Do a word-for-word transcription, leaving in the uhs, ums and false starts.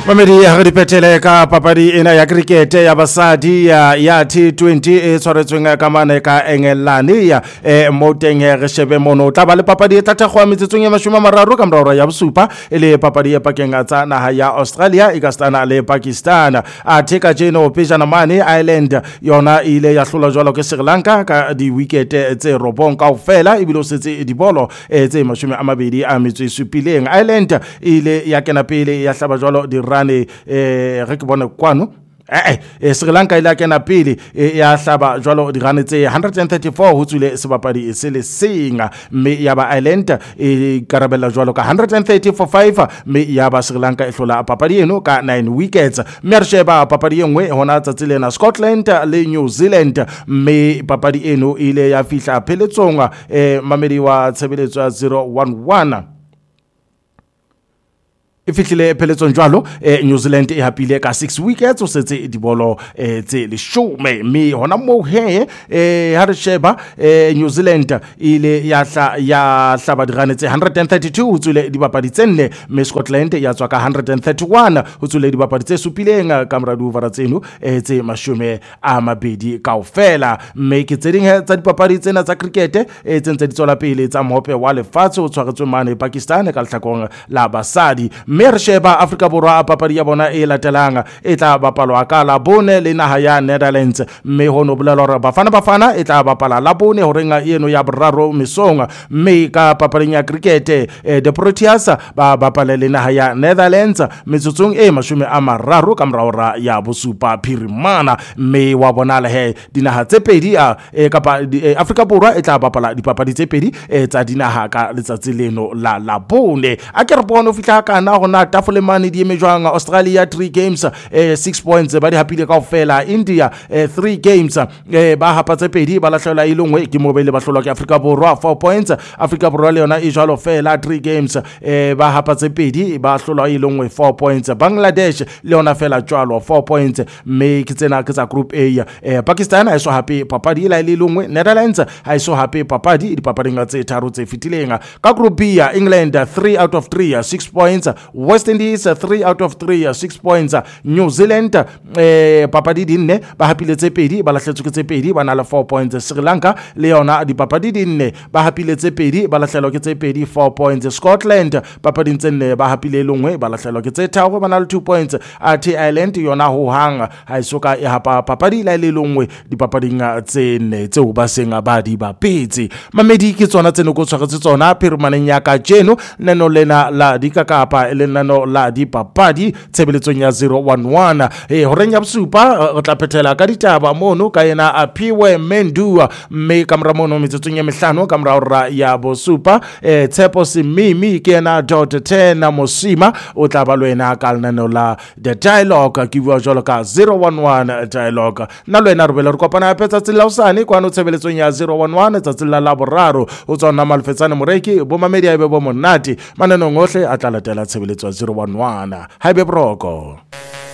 Mamedi ya re petele ka papadi ena ya cricket ya basadi ya ya T twenty e tshwaretsweng ka mane ka Engelane ya e moteng re shebe mono tla ba le papadi e tla go ametsetsong ya mashome mararo ka morao ya bosupa ele papadi ya pakeng tsa naha ya Australia e ka stana le Pakistan a theka jeno pejana mane Ireland yona ile ya hlola jwalo ke Sri Lanka ka di wicket tse robong kaofela e bilo setse di bolo tse mashome a mabedi a metso supileng. Ireland ile ya kena pele ya hlaba jwalo di rane eh re ke bona kwano eh eh Sri Lanka ile ya kena pele ya hlaba jwalo di rane tse one thirty-four ho tswile sebapadi se le senga mme ya ba Ireland e karabela jwalo ka one thirty for five mme ya ba Sri Lanka e hlola papadi eno ka nine wickets. Mme re sheba papadi engwe hona tsa lena Scotland le New Zealand mme papadi eno ile ya fihla pheletsong eh mamedi wa tshebeletso ya zero one one e fihlile pheletsong jwalo eh, New Zealand e hapile ka six wickets o setse di bolo eh, tse le shome mme hona mo he eh, ha re sheba eh, New Zealand ile ya hla ya hlaba dirane tse one thirty-two ho tswile di bapadi tse nne mme Scotland ya tswa ka one thirty-one ho tswile di bapadi tse supileng ka mora di over tseno eh, tse mashome a mabedi kaofela mme ke tse ding tsa dipapadi tsena tsa cricket eh, tse ntse di tswela pele tsa mohope wa lefatshe o tshwaretswe mane Pakistan ka lehlakong la basadi. Mme re sheba Afrika Borwa papadi ya bona e latelang e tla bapalwa ka la bone le naha ya Netherlands mme hono bolela hore bafana bafana e tla bapala la bone ho renga eno ya boraro mesong mme ka papading ya cricket eh, the Proteas ba bapala le naha ya Netherlands metsotsong e mashome a mararo ka morao ya bosupa phirimana mme wa bona le he dinaha tse pedi a eh, kapa eh, Afrika Borwa e tla bapala dipapadi tse pedi eh, tsa dinaha ka letsatsi leno la la bone a ke re bona o fihla kana na Tafulemani di emejwang Australia three games eh, six points ba di hapile kaofela. India eh, three games eh, ba hapa tse pedi ba lahlela ilongwe ke mobile ba hlolwa ke Afrika Borwa four points. Afrika Borwa le yona e jwalo fela three games eh, ba hapa tse pedi ba hlolwa ilongwe four points. Bangladesh le yona fela jwalo four points mme ke tsena ke tsa group A. eh, Pakistan ha iso happy papadi la ilongwe. Netherlands ha iso happy papadi di papadi tse tharo tse fitileng ka group B. England three out of three six points. West Indies three out of three six points. New Zealand eh, papadi dinne ba hapile tse pedi ba lahletswe ke tse pedi ba na le four points. Sri Lanka le yona di papadi dinne ba hapile tse pedi ba lahlelwa ke tse pedi four points. Scotland papadi ntsenne ba hapile longwe ba lahlelwa ke tse tharo ba na le two points. At Ireland yona ho hang ha isoka e hapa papadi la le longwe di papading tsene tseo ba senga ba di ba petse. Mamedi ke tsona tseno go tshwaretse tsona phirimaneng ya ka jeno neno lena la dikakapa ele nano la di papadi tshebeletsong ya zero one one eh ho renya bosupa o tla phethela ka ditaba mono ka yena Aphiwe Mendua mme kamera mono metsetsong ya mehlano kamera ra ya bosupa eh Tshepo Simimi ke yena dot ten Mosima o tla ba lwena ka nano la the dialogue ke bua jwalo ka zero one one dialogue na lwena re bele re kopana ya petsa tsela usane kwa no tshebeletsong ya zero one one tsa tsela la boraro o tsona malfetsane moreki bo mamedi a be bo monate maneno ngohle a tla latela tshebeletso zero one one. Hi be broko.